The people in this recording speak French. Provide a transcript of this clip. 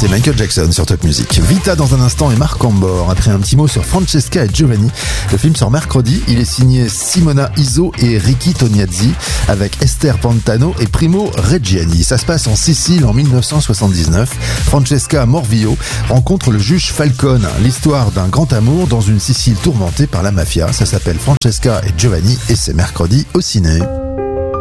C'était Michael Jackson sur Top Music. Vita dans un instant et Marc Cambor. Après un petit mot sur Francesca et Giovanni, le film sort mercredi. Il est signé Simona Iso et Ricky Tognazzi avec Esther Pantano et Primo Reggiani. Ça se passe en Sicile en 1979. Francesca Morvillo rencontre le juge Falcone. L'histoire d'un grand amour dans une Sicile tourmentée par la mafia. Ça s'appelle Francesca et Giovanni et c'est mercredi au ciné.